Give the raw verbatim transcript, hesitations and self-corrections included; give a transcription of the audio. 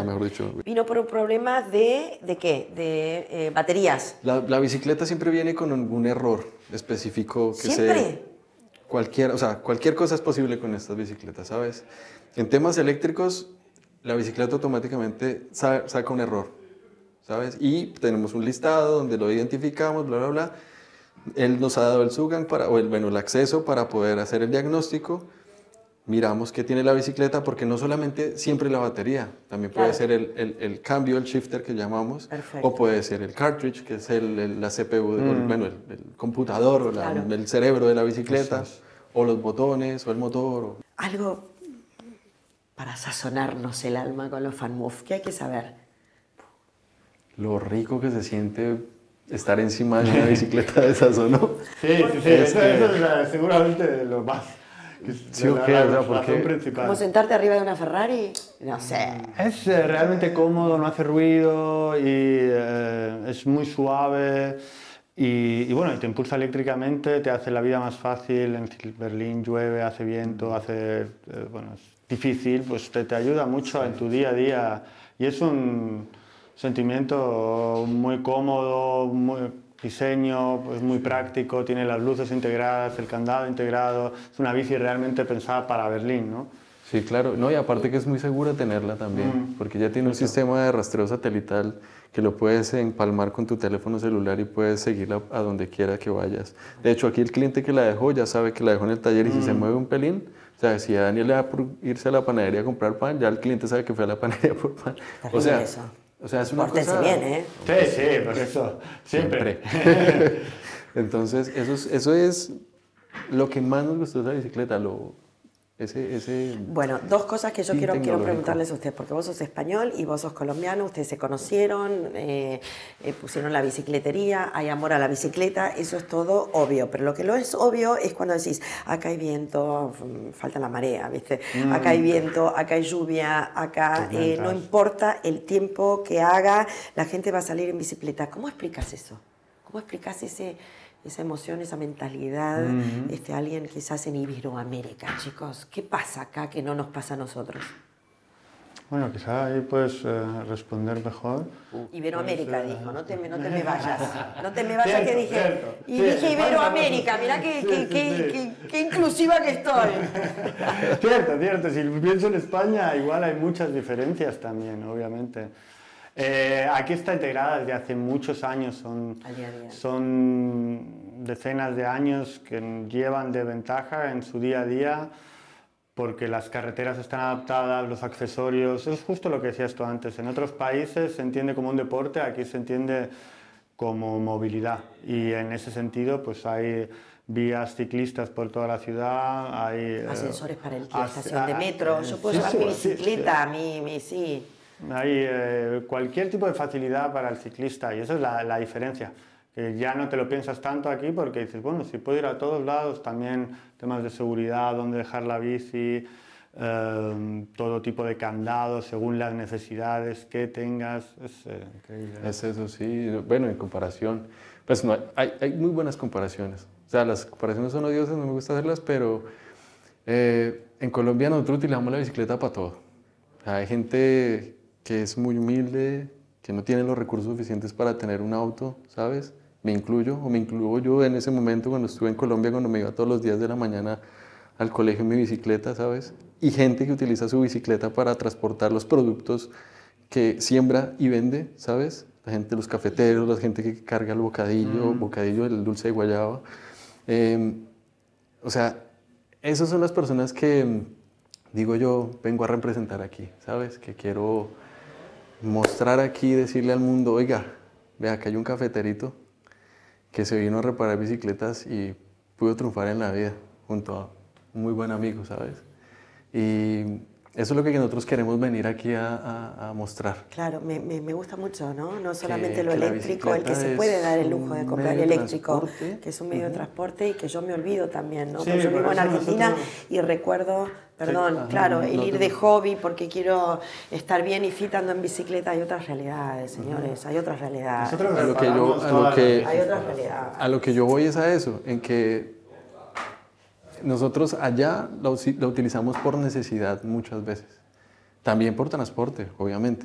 mejor dicho. Vino por un problema de, ¿de qué? De eh, baterías. La, la bicicleta siempre viene con algún error específico que ¿Siempre? se... Cualquier, o sea, cualquier cosa es posible con estas bicicletas, ¿sabes? En temas eléctricos, la bicicleta automáticamente sa saca un error, ¿sabes? Y tenemos un listado donde lo identificamos, bla, bla, bla. Él nos ha dado el SUGAN, para, o el, bueno, el acceso para poder hacer el diagnóstico. Miramos qué tiene la bicicleta, porque no solamente siempre la batería, también puede Claro. ser el, el, el cambio, el shifter que llamamos, Perfecto. o puede ser el cartridge, que es el, el, la C P U, Mm. o el, bueno, el, el computador, o la, Claro. el cerebro de la bicicleta, Eso es. o los botones, o el motor. O... Algo para sazonarnos el alma con los FanMove. ¿Qué hay que saber? Lo rico que se siente estar encima de una bicicleta de esas, ¿o no? Sí, sí, sí, eso, eso es la- seguramente lo más. Que es Sí, la, ok, la o sea, razón porque- principal. ¿Cómo sentarte arriba de una Ferrari? No sé. Es eh, realmente cómodo, no hace ruido y eh, es muy suave y, y bueno, y te impulsa eléctricamente, te hace la vida más fácil. En Berlín llueve, hace viento, hace, eh, bueno, es difícil, pues te, te ayuda mucho en tu día a día y es un sentimiento muy cómodo, muy diseño, pues muy práctico, tiene las luces integradas, el candado integrado, es una bici realmente pensada para Berlín, ¿no? Sí, claro. No, y aparte que es muy segura tenerla también, Mm. porque ya tiene un sistema de rastreo satelital que lo puedes empalmar con tu teléfono celular y puedes seguirla a donde quiera que vayas. De hecho, aquí el cliente que la dejó ya sabe que la dejó en el taller y si se mueve un pelín, o sea, si a Daniel le da por irse a la panadería a comprar pan, ya el cliente sabe que fue a la panadería por pan. Terrible O sea, eso. o sea, es una Pórtense cosa... bien, ¿eh? Sí, sí, por eso, siempre. Entonces, eso es, eso es lo que más nos gustó de esa bicicleta, lo, ese, ese... Bueno, dos cosas que yo Sí, quiero, quiero tecnológico. preguntarles a ustedes, porque vos sos español y vos sos colombiano, ustedes se conocieron, eh, eh, pusieron la bicicletería, hay amor a la bicicleta, eso es todo obvio, pero lo que no es obvio es cuando decís, acá hay viento, mm, falta la marea, ¿viste? Mm. Acá hay viento, acá hay lluvia, acá eh, no Tormentas. importa el tiempo que haga, la gente va a salir en bicicleta. ¿Cómo explicas eso? ¿Cómo explicas ese... esa emoción, esa mentalidad, Ujú. este, alguien quizás en Iberoamérica, chicos? ¿Qué pasa acá que no nos pasa a nosotros? Bueno, quizá ahí puedes eh, responder mejor. Iberoamérica, Pues, eh, dijo, no te, me- no te me vayas, no te me vayas que Cierto, dije, cierto. y Sí, dije falta Iberoamérica, más. mirá qué, Sí, qué, sí, qué, sí. qué- qué inclusiva que estoy. Cierto, cierto. Si pienso en España, igual hay muchas diferencias también, obviamente. Eh, aquí está integrada desde hace muchos años, son, Al día a día. son decenas de años que llevan de ventaja en su día a día porque las carreteras están adaptadas, los accesorios, es justo lo que decías tú antes. En otros países se entiende como un deporte, aquí se entiende como movilidad y en ese sentido pues hay vías ciclistas por toda la ciudad, hay... eh, Ascensores para el, la as- estación de ah, metro, yo puedo sí, llevar sí, mi sí, bicicleta, mi, mi, sí. Hay eh, cualquier tipo de facilidad para el ciclista y esa es la, la diferencia. Que ya no te lo piensas tanto aquí porque dices, bueno, si puedo ir a todos lados, también temas de seguridad, dónde dejar la bici, eh, todo tipo de candados según las necesidades que tengas. Es eh, increíble. Es eso, sí. Bueno, en comparación, pues no, hay, hay muy buenas comparaciones. O sea, las comparaciones son odiosas, no me gusta hacerlas, pero eh, en Colombia nosotros utilizamos la bicicleta para todo. O sea, hay gente que es muy humilde, que no tiene los recursos suficientes para tener un auto, ¿sabes? Me incluyo, o me incluyo yo en ese momento cuando estuve en Colombia, cuando me iba todos los días de la mañana al colegio en mi bicicleta, ¿sabes? Y gente que utiliza su bicicleta para transportar los productos que siembra y vende, ¿sabes? La gente, los cafeteros, la gente que carga el bocadillo, Mm. bocadillo del dulce de guayaba. Eh, o sea, esas son las personas que, digo yo, vengo a representar aquí, ¿sabes? Que quiero mostrar aquí, decirle al mundo, oiga, vea, que hay un cafeterito que se vino a reparar bicicletas y pudo triunfar en la vida junto a un muy buen amigo, ¿sabes? Y eso es lo que nosotros queremos venir aquí a, a, a mostrar. Claro, me, me, me gusta mucho, ¿no? No solamente lo que la eléctrico, el que se bicicleta puede es dar el lujo de un comprar medio de eléctrico, transporte. que es un medio de transporte y que yo me olvido también, ¿no? Sí, Porque yo por vivo en eso Argentina nosotros- y recuerdo, perdón, ajá, claro, no, el no ir te- de hobby porque quiero estar bien y fit ando en bicicleta. Hay otras realidades, señores, hay otras realidades. Nosotros A lo que yo- reparamos a lo todas que- las Hay bicis. otras realidades. A lo que yo voy es a eso, en que nosotros allá la, usi- la utilizamos por necesidad muchas veces. También por transporte, obviamente.